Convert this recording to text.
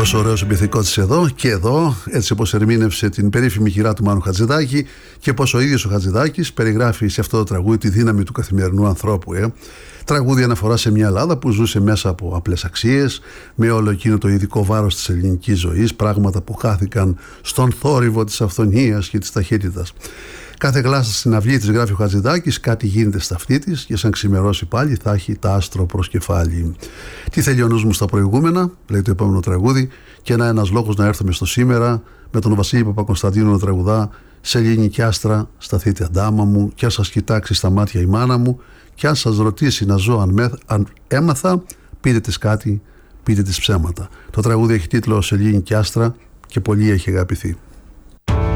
Αυτός ο ωραίος επιθετικός εδώ και εδώ, έτσι όπως ερμήνευσε την περίφημη χειρά του Μάνου Χατζηδάκη και πως ο ίδιος ο Χατζηδάκης περιγράφει σε αυτό το τραγούδι τη δύναμη του καθημερινού ανθρώπου. Τραγούδι αναφορά σε μια Ελλάδα που ζούσε μέσα από απλές αξίες, με όλο εκείνο το ειδικό βάρος της ελληνικής ζωής, πράγματα που χάθηκαν στον θόρυβο της αυθονίας και της ταχύτητας. Κάθε γλάστα στην αυλή της, γράφει ο Χατζηδάκης, κάτι γίνεται στα αυτή της και σαν ξημερώσει πάλι θα έχει τα άστρο προς κεφάλι. Τι θέλει ο νους μου στα προηγούμενα, λέει το επόμενο τραγούδι, και ένας λόγος να έρθουμε στο σήμερα, με τον Βασίλη Παπακοσταντίνου να τραγουδά, σε ελληνική άστρα σταθείτε αντάμα μου, κι αν σας κοιτάξει στα μάτια η μάνα μου, κι αν σας ρωτήσει να ζω αν έμαθα, πείτε της κάτι, πείτε της ψέματα. Το τραγούδι έχει τίτλο «Σε ελληνική άστρα» και πολύ έχει αγαπηθεί.